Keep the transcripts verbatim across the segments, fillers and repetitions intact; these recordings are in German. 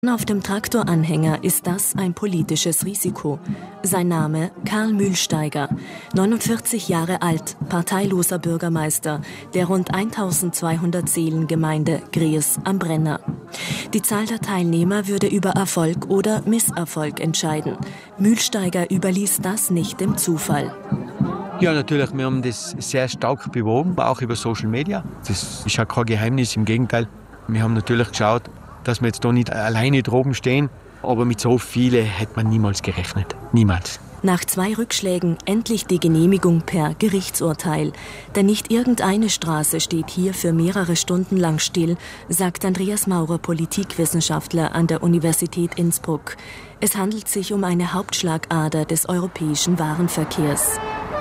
Auf dem Traktoranhänger ist das ein politisches Risiko. Sein Name Karl Mühlsteiger, neunundvierzig Jahre alt, parteiloser Bürgermeister der rund eintausendzweihundert Seelengemeinde Gries am Brenner. Die Zahl der Teilnehmer würde über Erfolg oder Misserfolg entscheiden. Mühlsteiger überließ das nicht dem Zufall. Ja, natürlich, wir haben das sehr stark beworben, auch über Social Media. Das ist ja kein Geheimnis, im Gegenteil. Wir haben natürlich geschaut, dass wir jetzt da nicht alleine droben stehen. Aber mit so vielen hätte man niemals gerechnet. Niemals. Nach zwei Rückschlägen endlich die Genehmigung per Gerichtsurteil. Denn nicht irgendeine Straße steht hier für mehrere Stunden lang still, sagt Andreas Maurer, Politikwissenschaftler an der Universität Innsbruck. Es handelt sich um eine Hauptschlagader des europäischen Warenverkehrs.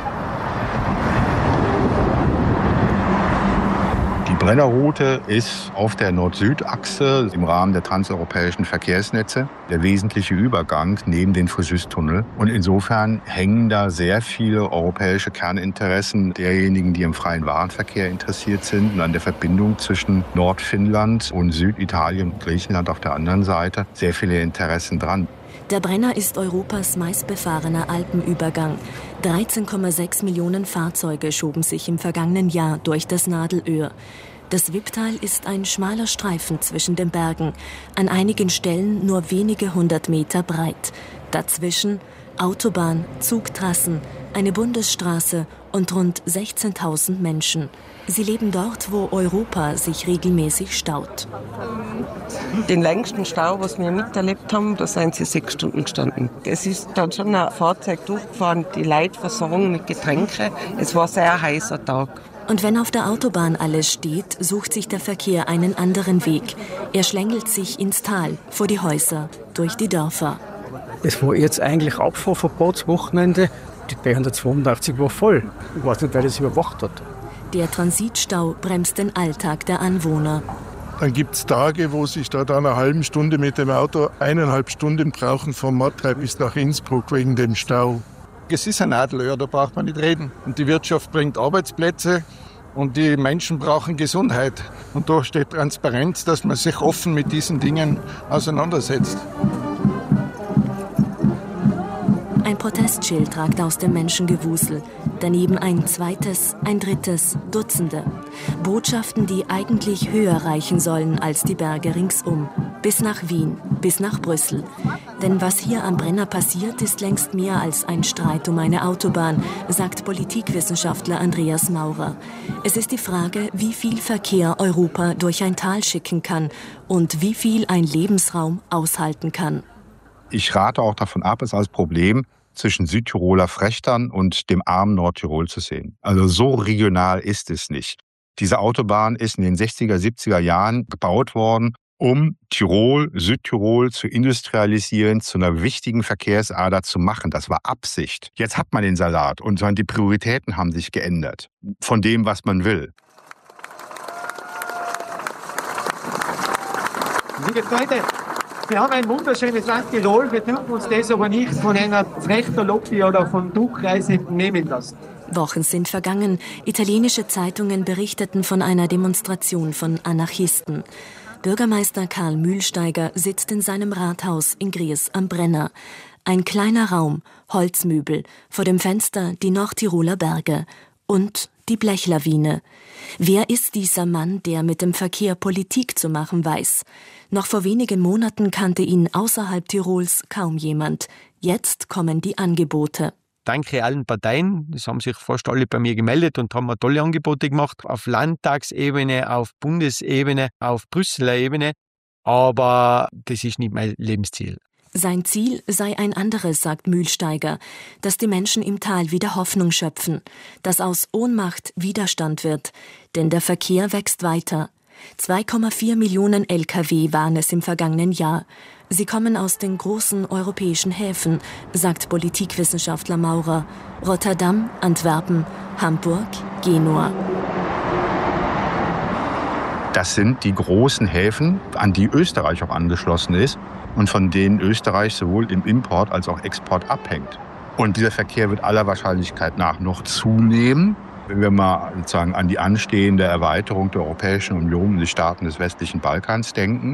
Die Brennerroute ist auf der Nord-Süd-Achse im Rahmen der transeuropäischen Verkehrsnetze der wesentliche Übergang neben den Fräusystunnel. Und insofern hängen da sehr viele europäische Kerninteressen derjenigen, die im freien Warenverkehr interessiert sind und an der Verbindung zwischen Nordfinnland und Süditalien und Griechenland auf der anderen Seite sehr viele Interessen dran. Der Brenner ist Europas meistbefahrener Alpenübergang. dreizehn Komma sechs Millionen Fahrzeuge schoben sich im vergangenen Jahr durch das Nadelöhr. Das Wipptal ist ein schmaler Streifen zwischen den Bergen, an einigen Stellen nur wenige hundert Meter breit. Dazwischen Autobahn, Zugtrassen, eine Bundesstraße und rund sechzehntausend Menschen. Sie leben dort, wo Europa sich regelmäßig staut. Den längsten Stau, was wir miterlebt haben, da sind sie sechs Stunden gestanden. Es ist dann schon ein Fahrzeug durchgefahren, die Leute versorgen mit Getränke. Es war ein sehr heißer Tag. Und wenn auf der Autobahn alles steht, sucht sich der Verkehr einen anderen Weg. Er schlängelt sich ins Tal, vor die Häuser, durch die Dörfer. Es war jetzt eigentlich Abfahrverbotswochenende. Die B hundertzweiundachtzig war voll. Ich weiß nicht, wer das überwacht hat. Der Transitstau bremst den Alltag der Anwohner. Dann gibt es Tage, wo sich da dann eine halbe Stunde mit dem Auto eineinhalb Stunden brauchen vom Mattrei bis nach Innsbruck wegen dem Stau. Es ist ein Nadelöhr, da braucht man nicht reden. Und die Wirtschaft bringt Arbeitsplätze und die Menschen brauchen Gesundheit. Und da steht Transparenz, dass man sich offen mit diesen Dingen auseinandersetzt. Ein Protestschild ragt aus dem Menschengewusel. Daneben ein zweites, ein drittes, Dutzende. Botschaften, die eigentlich höher reichen sollen als die Berge ringsum. Bis nach Wien, bis nach Brüssel. Denn was hier am Brenner passiert, ist längst mehr als ein Streit um eine Autobahn, sagt Politikwissenschaftler Andreas Maurer. Es ist die Frage, wie viel Verkehr Europa durch ein Tal schicken kann und wie viel ein Lebensraum aushalten kann. Ich rate auch davon ab, es als Problem zwischen Südtiroler Frächtern und dem armen Nordtirol zu sehen. Also so regional ist es nicht. Diese Autobahn ist in den sechziger, siebziger Jahren gebaut worden, um Tirol, Südtirol zu industrialisieren, zu einer wichtigen Verkehrsader zu machen. Das war Absicht. Jetzt hat man den Salat und die Prioritäten haben sich geändert von dem, was man will. Liebe Freunde, wir haben ein wunderschönes Land Tirol, wir dürfen uns das aber nicht von einer Frechterlobby oder von Tuchreisenden nehmen lassen. Wochen sind vergangen. Italienische Zeitungen berichteten von einer Demonstration von Anarchisten. Bürgermeister Karl Mühlsteiger sitzt in seinem Rathaus in Gries am Brenner. Ein kleiner Raum, Holzmöbel, vor dem Fenster die Nordtiroler Berge und die Blechlawine. Wer ist dieser Mann, der mit dem Verkehr Politik zu machen weiß? Noch vor wenigen Monaten kannte ihn außerhalb Tirols kaum jemand. Jetzt kommen die Angebote. Danke allen Parteien, das haben sich fast alle bei mir gemeldet und haben mir tolle Angebote gemacht, auf Landtagsebene, auf Bundesebene, auf Brüsseler Ebene, aber das ist nicht mein Lebensziel. Sein Ziel sei ein anderes, sagt Mühlsteiger, dass die Menschen im Tal wieder Hoffnung schöpfen, dass aus Ohnmacht Widerstand wird, denn der Verkehr wächst weiter. zwei Komma vier Millionen L K W waren es im vergangenen Jahr. Sie kommen aus den großen europäischen Häfen, sagt Politikwissenschaftler Maurer. Rotterdam, Antwerpen, Hamburg, Genua. Das sind die großen Häfen, an die Österreich auch angeschlossen ist und von denen Österreich sowohl im Import als auch Export abhängt. Und dieser Verkehr wird aller Wahrscheinlichkeit nach noch zunehmen. Wenn wir mal sozusagen an die anstehende Erweiterung der Europäischen Union und die Staaten des westlichen Balkans denken,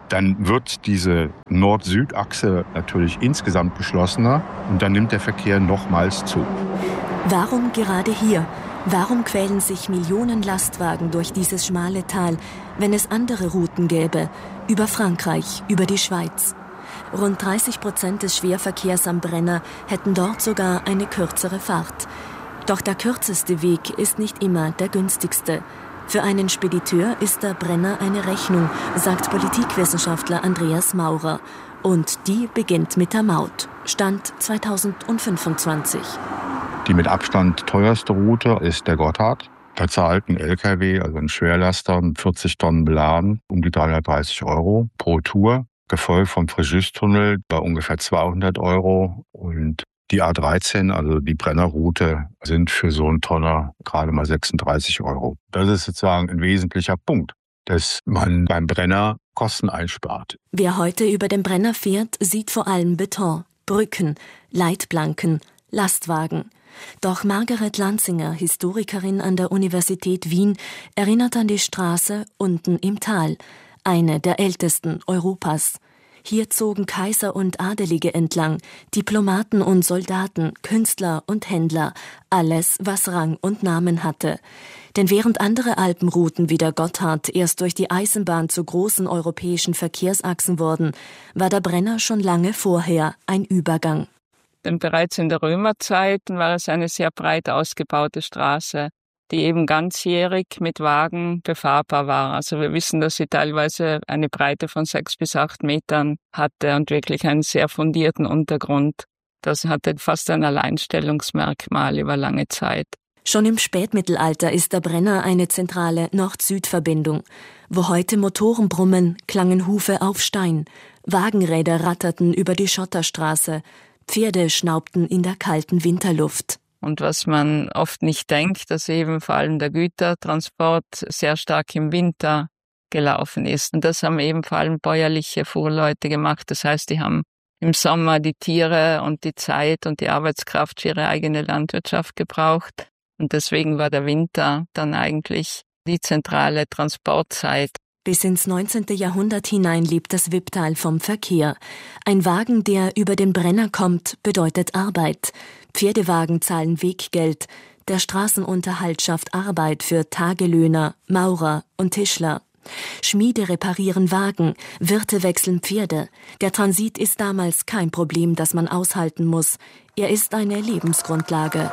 dann wird diese Nord-Süd-Achse natürlich insgesamt geschlossener und dann nimmt der Verkehr nochmals zu. Warum gerade hier? Warum quälen sich Millionen Lastwagen durch dieses schmale Tal, wenn es andere Routen gäbe? Über Frankreich, über die Schweiz. Rund dreißig Prozent des Schwerverkehrs am Brenner hätten dort sogar eine kürzere Fahrt. Doch der kürzeste Weg ist nicht immer der günstigste. Für einen Spediteur ist der Brenner eine Rechnung, sagt Politikwissenschaftler Andreas Maurer. Und die beginnt mit der Maut. Stand zweitausendfünfundzwanzig. Die mit Abstand teuerste Route ist der Gotthard. Da zahlt ein L K W, also ein Schwerlaster, mit vierzig Tonnen beladen, um die dreihundertdreißig Euro pro Tour. Gefolgt vom Fréjus-Tunnel bei ungefähr zweihundert Euro. Und die A dreizehn, also die Brennerroute, sind für so einen Tonner gerade mal sechsunddreißig Euro. Das ist sozusagen ein wesentlicher Punkt, dass man beim Brenner Kosten einspart. Wer heute über den Brenner fährt, sieht vor allem Beton, Brücken, Leitplanken, Lastwagen. Doch Margaret Lanzinger, Historikerin an der Universität Wien, erinnert an die Straße unten im Tal, eine der ältesten Europas. Hier zogen Kaiser und Adelige entlang, Diplomaten und Soldaten, Künstler und Händler, alles, was Rang und Namen hatte. Denn während andere Alpenrouten wie der Gotthard erst durch die Eisenbahn zu großen europäischen Verkehrsachsen wurden, war der Brenner schon lange vorher ein Übergang. Denn bereits in der Römerzeit war es eine sehr breit ausgebaute Straße, die eben ganzjährig mit Wagen befahrbar war. Also wir wissen, dass sie teilweise eine Breite von sechs bis acht Metern hatte und wirklich einen sehr fundierten Untergrund. Das hatte fast ein Alleinstellungsmerkmal über lange Zeit. Schon im Spätmittelalter ist der Brenner eine zentrale Nord-Süd-Verbindung. Wo heute Motoren brummen, klangen Hufe auf Stein. Wagenräder ratterten über die Schotterstraße. Pferde schnaubten in der kalten Winterluft. Und was man oft nicht denkt, dass eben vor allem der Gütertransport sehr stark im Winter gelaufen ist. Und das haben eben vor allem bäuerliche Fuhrleute gemacht. Das heißt, die haben im Sommer die Tiere und die Zeit und die Arbeitskraft für ihre eigene Landwirtschaft gebraucht. Und deswegen war der Winter dann eigentlich die zentrale Transportzeit. Bis ins neunzehnte Jahrhundert hinein lebt das Wipptal vom Verkehr. Ein Wagen, der über den Brenner kommt, bedeutet Arbeit. Pferdewagen zahlen Weggeld. Der Straßenunterhalt schafft Arbeit für Tagelöhner, Maurer und Tischler. Schmiede reparieren Wagen, Wirte wechseln Pferde. Der Transit ist damals kein Problem, das man aushalten muss. Er ist eine Lebensgrundlage.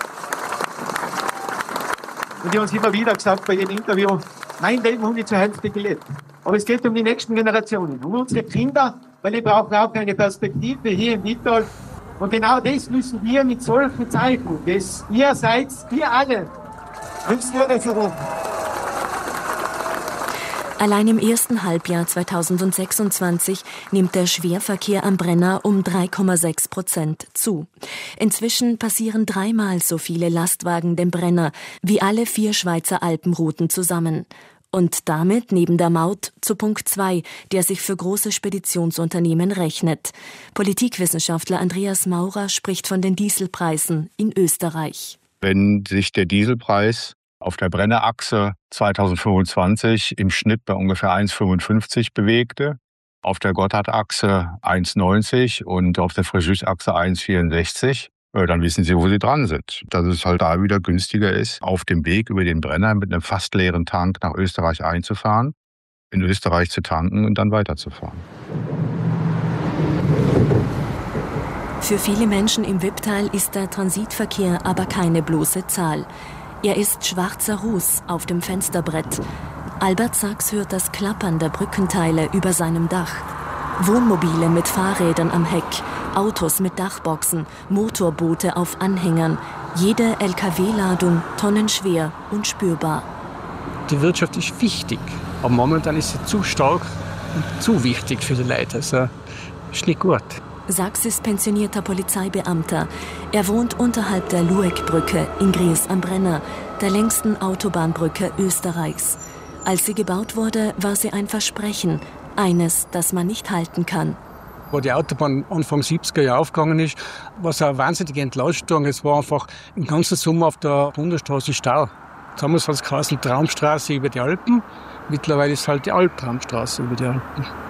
Und die haben uns immer wieder gesagt bei jedem Interview, mein Leben habe ich zur Hälfte gelebt. Aber es geht um die nächsten Generationen, um unsere Kinder, weil die brauchen auch eine Perspektive hier im Wipptal. Und genau das müssen wir mit solchen Zeichen, das ihr seid, wir alle, müssen wir das versuchen. Allein im ersten Halbjahr zweitausendsechsundzwanzig nimmt der Schwerverkehr am Brenner um drei Komma sechs Prozent zu. Inzwischen passieren dreimal so viele Lastwagen den Brenner wie alle vier Schweizer Alpenrouten zusammen. Und damit neben der Maut zu Punkt zwei, der sich für große Speditionsunternehmen rechnet. Politikwissenschaftler Andreas Maurer spricht von den Dieselpreisen in Österreich. Wenn sich der Dieselpreis auf der Brennerachse zweitausendfünfundzwanzig im Schnitt bei ungefähr eins Komma fünfundfünfzig bewegte, auf der Gotthardachse eins Komma neunzig und auf der Fréjus-Achse eins Komma vierundsechzig, dann wissen Sie, wo Sie dran sind. Dass es halt da wieder günstiger ist, auf dem Weg über den Brenner mit einem fast leeren Tank nach Österreich einzufahren, in Österreich zu tanken und dann weiterzufahren. Für viele Menschen im Wipptal ist der Transitverkehr aber keine bloße Zahl. Er ist schwarzer Ruß auf dem Fensterbrett. Albert Sachs hört das Klappern der Brückenteile über seinem Dach. Wohnmobile mit Fahrrädern am Heck, Autos mit Dachboxen, Motorboote auf Anhängern. Jede L K W-Ladung tonnenschwer und spürbar. Die Wirtschaft ist wichtig, aber momentan ist sie zu stark und zu wichtig für die Leute. Also ist nicht gut. Sachs ist pensionierter Polizeibeamter. Er wohnt unterhalb der Lueckbrücke in Gries am Brenner, der längsten Autobahnbrücke Österreichs. Als sie gebaut wurde, war sie ein Versprechen, eines, das man nicht halten kann. Wo die Autobahn Anfang siebziger Jahre aufgegangen ist, war es eine wahnsinnige Entlastung. Es war einfach im ganzen Sommer auf der Bundesstraße Stau. Damals hat es geheißen Traumstraße über die Alpen. Mittlerweile ist es halt die Albtraumstraße über die Alpen.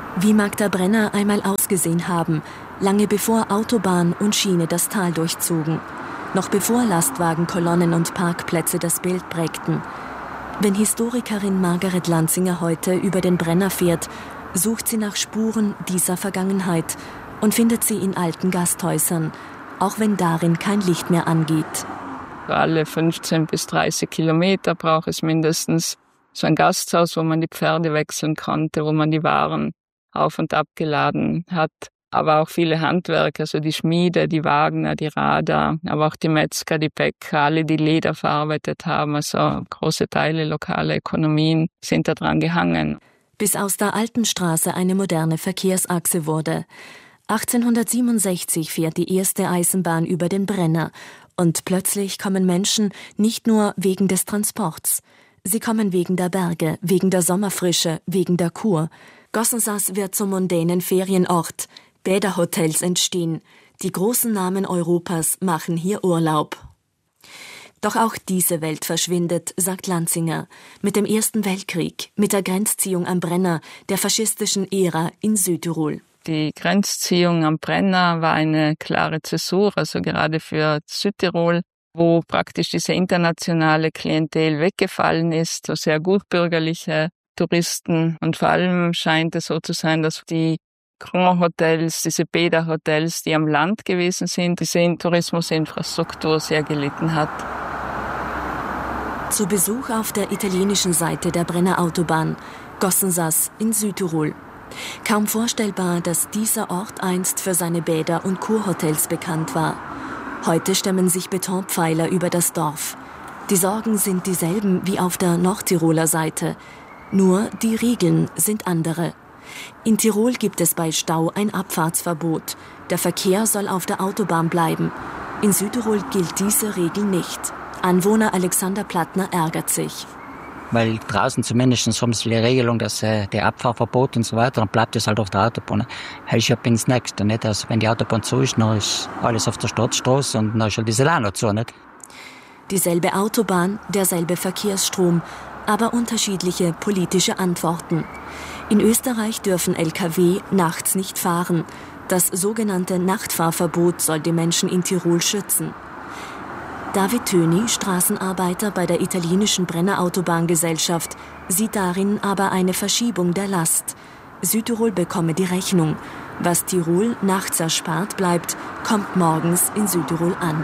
Wie mag der Brenner einmal ausgesehen haben, lange bevor Autobahn und Schiene das Tal durchzogen, noch bevor Lastwagenkolonnen und Parkplätze das Bild prägten. Wenn Historikerin Margaret Lanzinger heute über den Brenner fährt, sucht sie nach Spuren dieser Vergangenheit und findet sie in alten Gasthäusern, auch wenn darin kein Licht mehr angeht. Alle fünfzehn bis dreißig Kilometer braucht es mindestens so ein Gasthaus, wo man die Pferde wechseln konnte, wo man die Waren auf- und abgeladen hat. Aber auch viele Handwerker, also die Schmiede, die Wagner, die Rader, aber auch die Metzger, die Bäcker, alle, die Leder verarbeitet haben. Also große Teile lokaler Ökonomien sind daran gehangen. Bis aus der alten Straße eine moderne Verkehrsachse wurde. achtzehnhundertsiebenundsechzig fährt die erste Eisenbahn über den Brenner und plötzlich kommen Menschen nicht nur wegen des Transports. Sie kommen wegen der Berge, wegen der Sommerfrische, wegen der Kur. Gossensas wird zum mondänen Ferienort. Bäderhotels entstehen. Die großen Namen Europas machen hier Urlaub. Doch auch diese Welt verschwindet, sagt Lanzinger, mit dem Ersten Weltkrieg, mit der Grenzziehung am Brenner, der faschistischen Ära in Südtirol. Die Grenzziehung am Brenner war eine klare Zäsur, also gerade für Südtirol, wo praktisch diese internationale Klientel weggefallen ist, so sehr gutbürgerliche Touristen. Und vor allem scheint es so zu sein, dass die Grand Hotels, diese Bäderhotels, die am Land gewesen sind, diese Tourismusinfrastruktur sehr gelitten hat. Zu Besuch auf der italienischen Seite der Brenner Autobahn, Gossensas in Südtirol. Kaum vorstellbar, dass dieser Ort einst für seine Bäder- und Kurhotels bekannt war. Heute stemmen sich Betonpfeiler über das Dorf. Die Sorgen sind dieselben wie auf der Nordtiroler Seite. Nur die Regeln sind andere. In Tirol gibt es bei Stau ein Abfahrtsverbot. Der Verkehr soll auf der Autobahn bleiben. In Südtirol gilt diese Regel nicht. Anwohner Alexander Plattner ärgert sich. Weil draußen zumindest haben sie die Regelung, dass äh, der Abfahrverbot und so weiter, dann bleibt es halt auf der Autobahn. Das ist ja ins Nächste, nicht? Also wenn die Autobahn zu ist, dann ist alles auf der Stadtstraße und dann ist halt diese Lano zu, nicht? Dieselbe Autobahn, derselbe Verkehrsstrom, aber unterschiedliche politische Antworten. In Österreich dürfen L K W nachts nicht fahren. Das sogenannte Nachtfahrverbot soll die Menschen in Tirol schützen. David Töni, Straßenarbeiter bei der italienischen Brenner Autobahngesellschaft, sieht darin aber eine Verschiebung der Last. Südtirol bekomme die Rechnung. Was Tirol nachts erspart bleibt, kommt morgens in Südtirol an.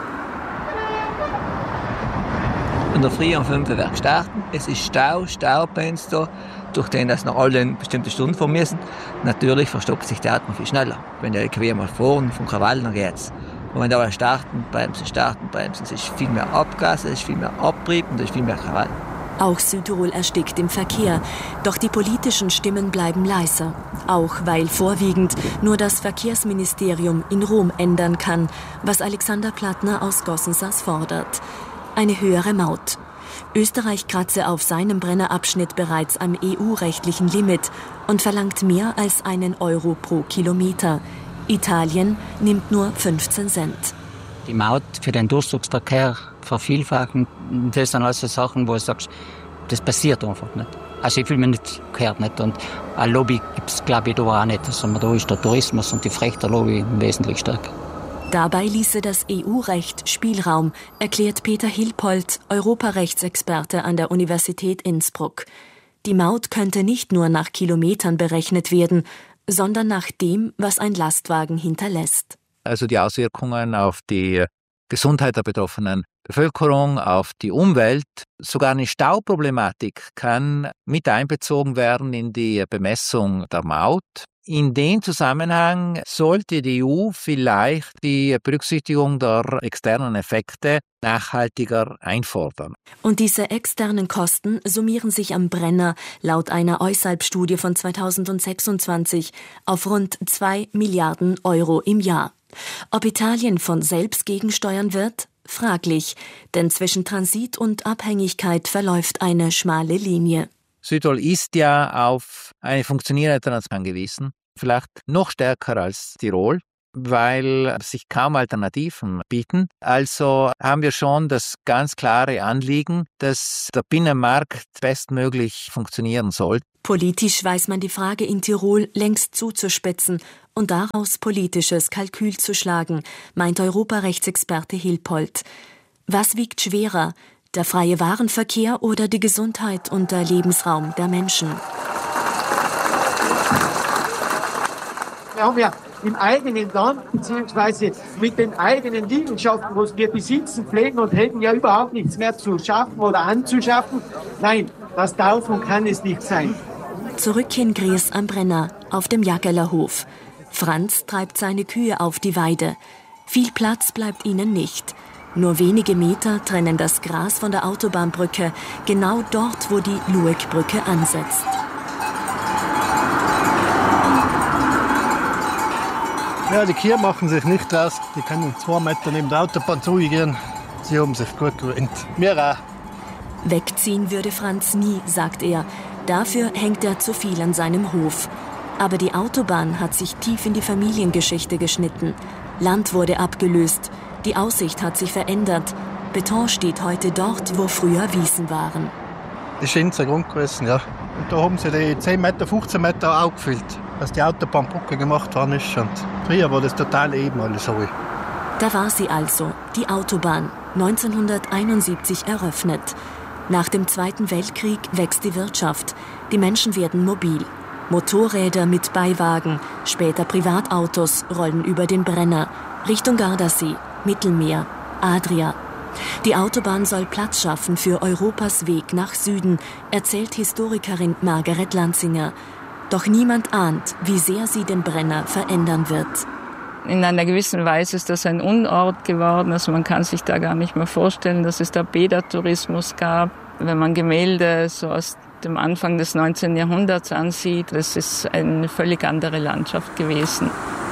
In der Früh um fünf Uhr wird starten. Es ist Stau, Staupens da, durch den das noch alle eine bestimmte Stunde fahren müssen. Natürlich verstopft sich der Auto viel schneller. Wenn der L K W mal fahren, vom Krawall, dann geht's. Und wenn da starten, bremsen, starten, bremsen, es ist viel mehr Abgas, es ist viel mehr Abrieb und es ist viel mehr Krawall. Auch Südtirol erstickt im Verkehr, doch die politischen Stimmen bleiben leiser. Auch weil vorwiegend nur das Verkehrsministerium in Rom ändern kann, was Alexander Plattner aus Gossensas fordert. Eine höhere Maut. Österreich kratze auf seinem Brennerabschnitt bereits am E U-rechtlichen Limit und verlangt mehr als einen Euro pro Kilometer. Italien nimmt nur fünfzehn Cent. Die Maut für den Durchzugsverkehr vervielfachen, das sind alles so Sachen, wo du sagst, das passiert einfach nicht. Also ich fühle mich nicht gehört nicht. Und eine Lobby gibt es, glaube ich, da auch nicht. Also da ist der Tourismus und die Frechterlobby wesentlich stärker. Dabei ließe das E U-Recht Spielraum, erklärt Peter Hilpold, Europarechtsexperte an der Universität Innsbruck. Die Maut könnte nicht nur nach Kilometern berechnet werden, sondern nach dem, was ein Lastwagen hinterlässt. Also die Auswirkungen auf die Gesundheit der betroffenen Bevölkerung, auf die Umwelt, sogar eine Stauproblematik kann mit einbezogen werden in die Bemessung der Maut. In dem Zusammenhang sollte die E U vielleicht die Berücksichtigung der externen Effekte nachhaltiger einfordern. Und diese externen Kosten summieren sich am Brenner laut einer Eusalp-Studie von zweitausendsechsundzwanzig auf rund zwei Milliarden Euro im Jahr. Ob Italien von selbst gegensteuern wird? Fraglich, denn zwischen Transit und Abhängigkeit verläuft eine schmale Linie. Südtirol ist ja auf eine funktionierende Transport angewiesen, vielleicht noch stärker als Tirol. weil sich kaum Alternativen bieten. Also haben wir schon das ganz klare Anliegen, dass der Binnenmarkt bestmöglich funktionieren soll. Politisch weiß man die Frage in Tirol längst zuzuspitzen und daraus politisches Kalkül zu schlagen, meint Europarechtsexperte Hilpold. Was wiegt schwerer, der freie Warenverkehr oder die Gesundheit und der Lebensraum der Menschen? Wir haben ja im eigenen Land beziehungsweise mit den eigenen Liegenschaften, was wir besitzen, pflegen und hätten ja überhaupt nichts mehr zu schaffen oder anzuschaffen. Nein, das darf und kann es nicht sein. Zurück in Gries am Brenner, auf dem Jaggerlerhof. Franz treibt seine Kühe auf die Weide. Viel Platz bleibt ihnen nicht. Nur wenige Meter trennen das Gras von der Autobahnbrücke, genau dort, wo die Luegbrücke ansetzt. Ja, die Kühe machen sich nicht raus. Die können zwei Meter neben der Autobahn zugehen. Sie haben sich gut gewöhnt. Wir auch. Wegziehen würde Franz nie, sagt er. Dafür hängt er zu viel an seinem Hof. Aber die Autobahn hat sich tief in die Familiengeschichte geschnitten. Land wurde abgelöst. Die Aussicht hat sich verändert. Beton steht heute dort, wo früher Wiesen waren. Das ist unser Grund gewesen, ja. Und da haben sie die zehn Meter, fünfzehn Meter auch gefüllt, dass die Autobahnbrücke gemacht worden ist. Und früher war das total eben alles so. Da war sie also, die Autobahn, neunzehnhunderteinundsiebzig eröffnet. Nach dem Zweiten Weltkrieg wächst die Wirtschaft. Die Menschen werden mobil. Motorräder mit Beiwagen, später Privatautos rollen über den Brenner. Richtung Gardasee, Mittelmeer, Adria. Die Autobahn soll Platz schaffen für Europas Weg nach Süden, erzählt Historikerin Margaret Lanzinger. Doch niemand ahnt, wie sehr sie den Brenner verändern wird. In einer gewissen Weise ist das ein Unort geworden. Also man kann sich da gar nicht mehr vorstellen, dass es da Bädertourismus gab. Wenn man Gemälde so aus dem Anfang des neunzehnten Jahrhunderts ansieht, das ist eine völlig andere Landschaft gewesen.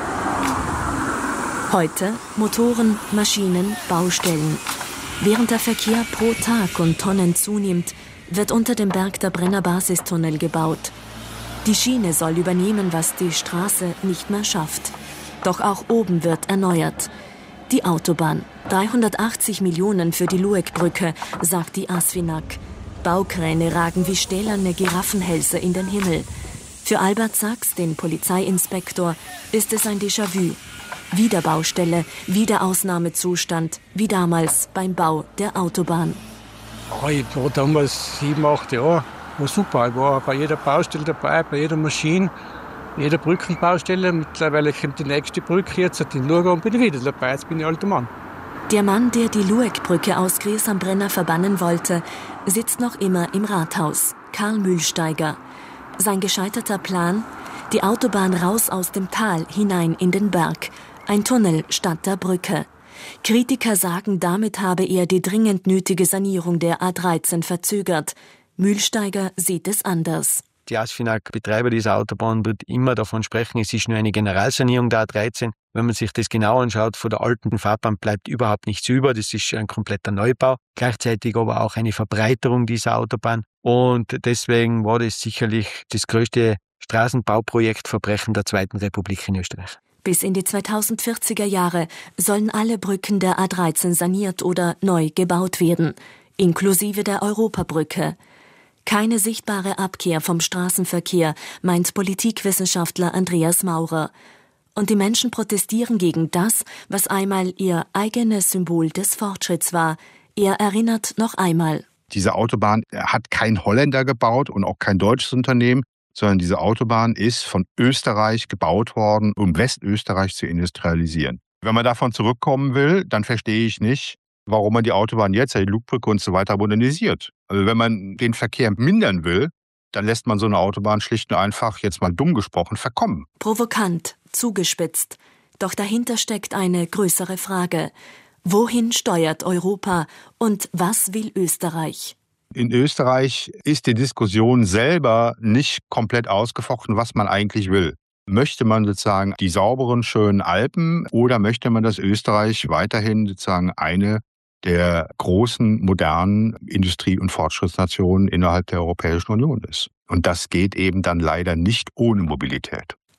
Heute Motoren, Maschinen, Baustellen. Während der Verkehr pro Tag und Tonnen zunimmt, wird unter dem Berg der Brenner Basistunnel gebaut. Die Schiene soll übernehmen, was die Straße nicht mehr schafft. Doch auch oben wird erneuert. Die Autobahn. dreihundertachtzig Millionen für die Luegbrücke, sagt die ASFINAG. Baukräne ragen wie stählerne Giraffenhälse in den Himmel. Für Albert Sachs, den Polizeiinspektor, ist es ein Déjà-vu. Wieder Baustelle, wieder Ausnahmezustand, wie damals beim Bau der Autobahn. Oh, ich war damals sieben, acht Jahre. War super. Ich war bei jeder Baustelle dabei, bei jeder Maschine, jeder Brückenbaustelle. Mittlerweile kommt die nächste Brücke jetzt in Lurgau und bin ich wieder dabei. Jetzt bin ich alter Mann. Der Mann, der die Luegbrücke aus Gries am Brenner verbannen wollte, sitzt noch immer im Rathaus. Karl Mühlsteiger. Sein gescheiterter Plan? Die Autobahn raus aus dem Tal hinein in den Berg. Ein Tunnel statt der Brücke. Kritiker sagen, damit habe er die dringend nötige Sanierung der A dreizehn verzögert. Mühlsteiger sieht es anders. Die ASFINAG, Betreiber dieser Autobahn, wird immer davon sprechen, es ist nur eine Generalsanierung der A dreizehn. Wenn man sich das genau anschaut, von der alten Fahrbahn bleibt überhaupt nichts über. Das ist ein kompletter Neubau. Gleichzeitig aber auch eine Verbreiterung dieser Autobahn. Und deswegen war das sicherlich das größte Straßenbauprojektverbrechen der Zweiten Republik in Österreich. Bis in die zweitausendvierziger Jahre sollen alle Brücken der A dreizehn saniert oder neu gebaut werden, inklusive der Europabrücke. Keine sichtbare Abkehr vom Straßenverkehr, meint Politikwissenschaftler Andreas Maurer. Und die Menschen protestieren gegen das, was einmal ihr eigenes Symbol des Fortschritts war. Er erinnert noch einmal. Diese Autobahn hat kein Holländer gebaut und auch kein deutsches Unternehmen, sondern diese Autobahn ist von Österreich gebaut worden, um Westösterreich zu industrialisieren. Wenn man davon zurückkommen will, dann verstehe ich nicht, warum man die Autobahn jetzt, die Luegbrücke und so weiter modernisiert. Also wenn man den Verkehr mindern will, dann lässt man so eine Autobahn schlicht und einfach, jetzt mal dumm gesprochen, verkommen. Provokant, zugespitzt. Doch dahinter steckt eine größere Frage. Wohin steuert Europa und was will Österreich? In Österreich ist die Diskussion selber nicht komplett ausgefochten, was man eigentlich will. Möchte man sozusagen die sauberen, schönen Alpen oder möchte man, dass Österreich weiterhin sozusagen eine der großen, modernen Industrie- und Fortschrittsnationen innerhalb der Europäischen Union ist? Und das geht eben dann leider nicht ohne Mobilität.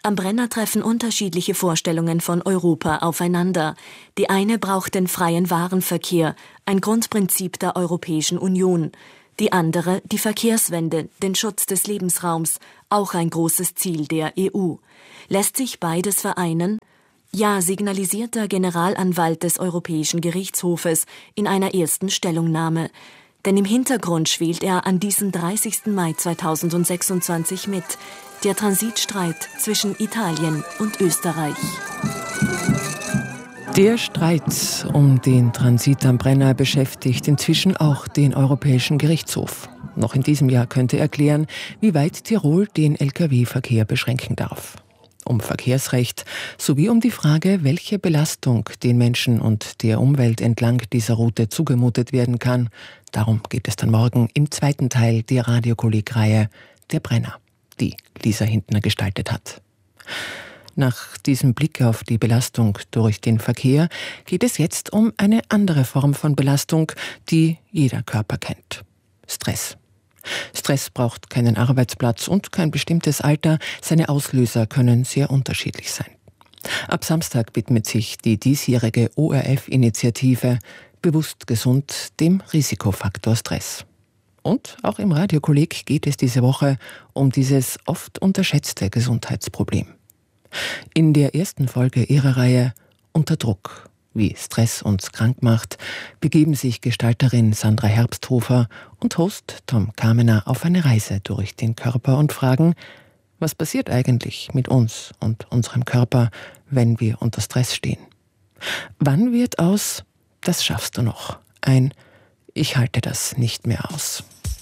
Am Brenner treffen unterschiedliche Vorstellungen von Europa aufeinander. Die eine braucht den freien Warenverkehr, ein Grundprinzip der Europäischen Union. Die andere die Verkehrswende, den Schutz des Lebensraums, auch ein großes Ziel der E U. Lässt sich beides vereinen? Ja, signalisiert der Generalanwalt des Europäischen Gerichtshofes in einer ersten Stellungnahme. Denn im Hintergrund schwelt er an diesem dreißigsten Mai zweitausendsechsundzwanzig mit, der Transitstreit zwischen Italien und Österreich. Der Streit um den Transit am Brenner beschäftigt inzwischen auch den Europäischen Gerichtshof. Noch in diesem Jahr könnte er klären, wie weit Tirol den L K W-Verkehr beschränken darf. Um Verkehrsrecht sowie um die Frage, welche Belastung den Menschen und der Umwelt entlang dieser Route zugemutet werden kann. Darum geht es dann morgen im zweiten Teil der Radiokolleg-Reihe Der Brenner, die Lisa Hintner gestaltet hat. Nach diesem Blick auf die Belastung durch den Verkehr geht es jetzt um eine andere Form von Belastung, die jeder Körper kennt: Stress. Stress braucht keinen Arbeitsplatz und kein bestimmtes Alter. Seine Auslöser können sehr unterschiedlich sein. Ab Samstag widmet sich die diesjährige O R F-Initiative Bewusst gesund dem Risikofaktor Stress. Und auch im Radiokolleg geht es diese Woche um dieses oft unterschätzte Gesundheitsproblem. In der ersten Folge ihrer Reihe Unter Druck, wie Stress uns krank macht, begeben sich Gestalterin Sandra Herbsthofer und Host Tom Kamener auf eine Reise durch den Körper und fragen, was passiert eigentlich mit uns und unserem Körper, wenn wir unter Stress stehen? Wann wird aus "Das schaffst du noch" ein "Ich halte das nicht mehr aus"?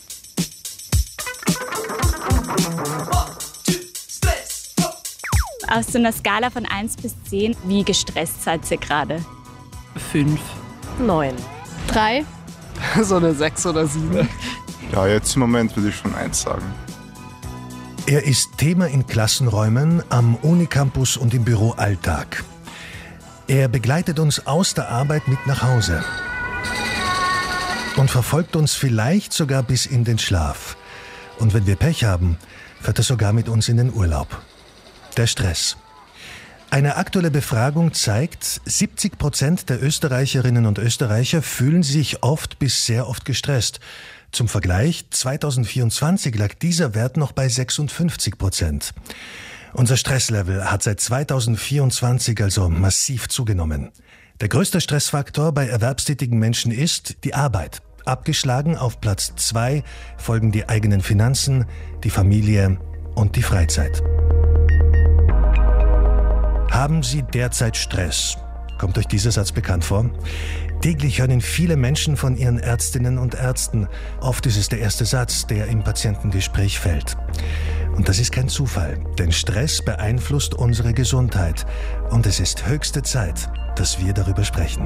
Auf so einer Skala von eins bis zehn, wie gestresst seid ihr gerade? Fünf. Neun. Drei. So eine sechs oder sieben. Ja, jetzt im Moment würde ich schon eins sagen. Er ist Thema in Klassenräumen, am Unicampus und im Büroalltag. Er begleitet uns aus der Arbeit mit nach Hause und verfolgt uns vielleicht sogar bis in den Schlaf. Und wenn wir Pech haben, fährt er sogar mit uns in den Urlaub. Der Stress. Eine aktuelle Befragung zeigt, siebzig Prozent der Österreicherinnen und Österreicher fühlen sich oft bis sehr oft gestresst. Zum Vergleich, zweitausendvierundzwanzig lag dieser Wert noch bei sechsundfünfzig Prozent. Unser Stresslevel hat seit zweitausendvierundzwanzig also massiv zugenommen. Der größte Stressfaktor bei erwerbstätigen Menschen ist die Arbeit. Abgeschlagen auf Platz zwei folgen die eigenen Finanzen, die Familie und die Freizeit. Haben Sie derzeit Stress? Kommt euch dieser Satz bekannt vor? Täglich hören viele Menschen von ihren Ärztinnen und Ärzten. Oft ist es der erste Satz, der im Patientengespräch fällt. Und das ist kein Zufall, denn Stress beeinflusst unsere Gesundheit. Und es ist höchste Zeit, dass wir darüber sprechen.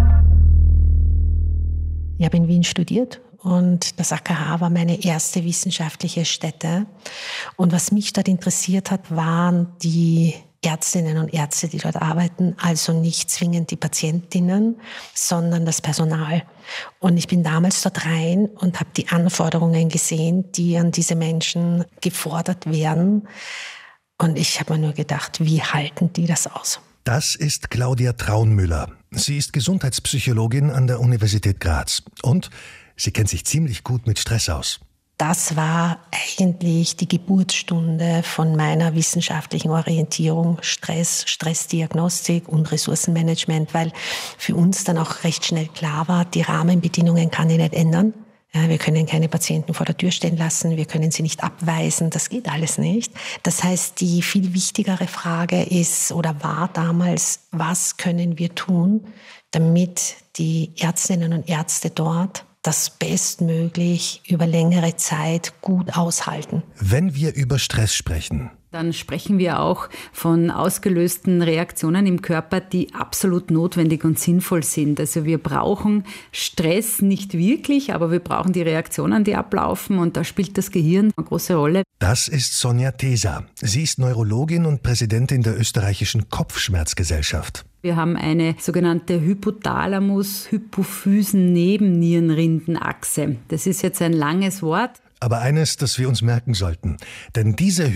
Ich habe in Wien studiert und das A K H war meine erste wissenschaftliche Stätte. Und was mich dort interessiert hat, waren die Ärztinnen und Ärzte, die dort arbeiten, also nicht zwingend die Patientinnen, sondern das Personal. Und ich bin damals dort rein und habe die Anforderungen gesehen, die an diese Menschen gefordert werden. Und ich habe mir nur gedacht, wie halten die das aus? Das ist Claudia Traunmüller. Sie ist Gesundheitspsychologin an der Universität Graz. Und sie kennt sich ziemlich gut mit Stress aus. Das war eigentlich die Geburtsstunde von meiner wissenschaftlichen Orientierung, Stress, Stressdiagnostik und Ressourcenmanagement, weil für uns dann auch recht schnell klar war, die Rahmenbedingungen kann ich nicht ändern. Ja, wir können keine Patienten vor der Tür stehen lassen, wir können sie nicht abweisen, das geht alles nicht. Das heißt, die viel wichtigere Frage ist oder war damals, was können wir tun, damit die Ärztinnen und Ärzte dort das bestmöglich über längere Zeit gut aushalten. Wenn wir über Stress sprechen, dann sprechen wir auch von ausgelösten Reaktionen im Körper, die absolut notwendig und sinnvoll sind. Also wir brauchen Stress nicht wirklich, aber wir brauchen die Reaktionen, die ablaufen, und da spielt das Gehirn eine große Rolle. Das ist Sonja Teser. Sie ist Neurologin und Präsidentin der österreichischen Kopfschmerzgesellschaft. Wir haben eine sogenannte Hypothalamus-Hypophysen-Nebennierenrindenachse. Das ist jetzt ein langes Wort. aber eines, das wir uns merken sollten. Denn diese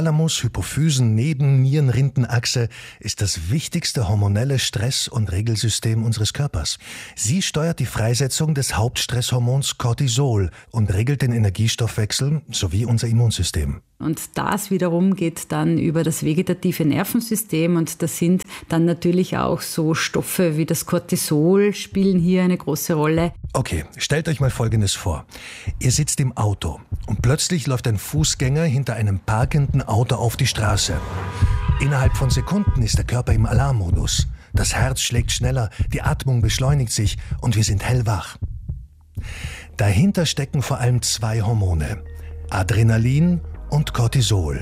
Hypothalamus-Hypophysen-Neben-Nieren-Rindenachse ist das wichtigste hormonelle Stress- und Regelsystem unseres Körpers. Sie steuert die Freisetzung des Hauptstresshormons Cortisol und regelt den Energiestoffwechsel sowie unser Immunsystem. Und das wiederum geht dann über das vegetative Nervensystem und das sind dann natürlich auch so Stoffe wie das Cortisol spielen hier eine große Rolle. Okay, stellt euch mal Folgendes vor. Ihr sitzt im Auto und plötzlich läuft ein Fußgänger hinter einem parkenden Auto auf die Straße. Innerhalb von Sekunden ist der Körper im Alarmmodus. Das Herz schlägt schneller, die Atmung beschleunigt sich und wir sind hellwach. Dahinter stecken vor allem zwei Hormone: Adrenalin und Cortisol.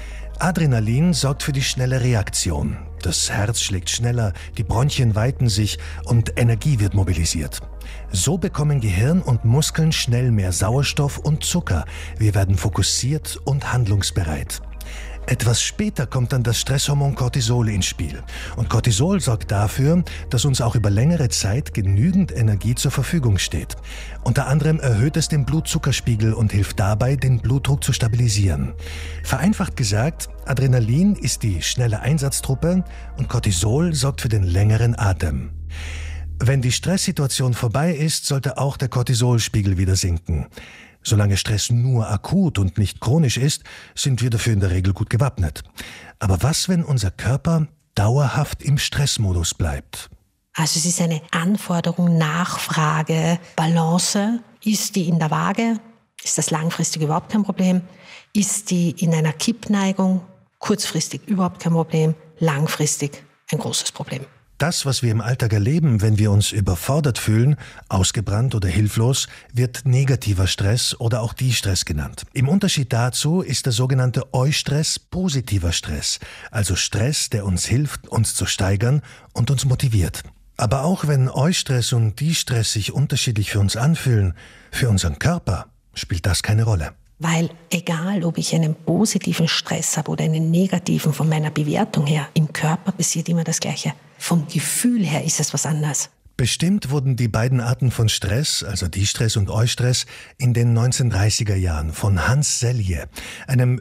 Adrenalin sorgt für die schnelle Reaktion. Das Herz schlägt schneller, die Bronchien weiten sich und Energie wird mobilisiert. So bekommen Gehirn und Muskeln schnell mehr Sauerstoff und Zucker. Wir werden fokussiert und handlungsbereit. Etwas später kommt dann das Stresshormon Cortisol ins Spiel. Und Cortisol sorgt dafür, dass uns auch über längere Zeit genügend Energie zur Verfügung steht. Unter anderem erhöht es den Blutzuckerspiegel und hilft dabei, den Blutdruck zu stabilisieren. Vereinfacht gesagt, Adrenalin ist die schnelle Einsatztruppe und Cortisol sorgt für den längeren Atem. Wenn die Stresssituation vorbei ist, sollte auch der Cortisolspiegel wieder sinken. Solange Stress nur akut und nicht chronisch ist, sind wir dafür in der Regel gut gewappnet. Aber was, wenn unser Körper dauerhaft im Stressmodus bleibt? Also es ist eine Anforderung, Nachfrage, Balance. Ist die in der Waage? Ist das langfristig überhaupt kein Problem? Ist die in einer Kippneigung? Kurzfristig überhaupt kein Problem, langfristig ein großes Problem. Das, was wir im Alltag erleben, wenn wir uns überfordert fühlen, ausgebrannt oder hilflos, wird negativer Stress oder auch Distress genannt. Im Unterschied dazu ist der sogenannte Eustress positiver Stress, also Stress, der uns hilft, uns zu steigern und uns motiviert. Aber auch wenn Eustress und Distress sich unterschiedlich für uns anfühlen, für unseren Körper spielt das keine Rolle. Weil egal, ob ich einen positiven Stress habe oder einen negativen von meiner Bewertung her, im Körper passiert immer das Gleiche. Vom Gefühl her ist es was anderes. Bestimmt wurden die beiden Arten von Stress, also Distress und Eustress, in den neunzehnhundertdreißiger Jahren von Hans Selye, einem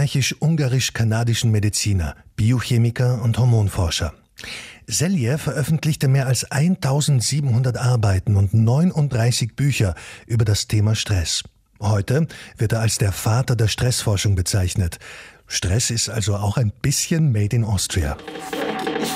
österreichisch-ungarisch-kanadischen Mediziner, Biochemiker und Hormonforscher. Selye veröffentlichte mehr als eintausendsiebenhundert Arbeiten und neununddreißig Bücher über das Thema Stress. Heute wird er als der Vater der Stressforschung bezeichnet. Stress ist also auch ein bisschen made in Austria.